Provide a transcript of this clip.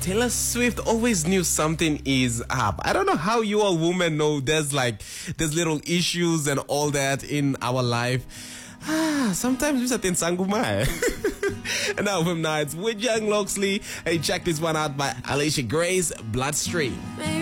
Taylor Swift always knew something is up. I don't know how you all women know there's little issues and all that in our life. Sometimes we say sangumai. And now from nights with Young Loxley. Hey, check this one out by Alicia Grace, Bloodstream.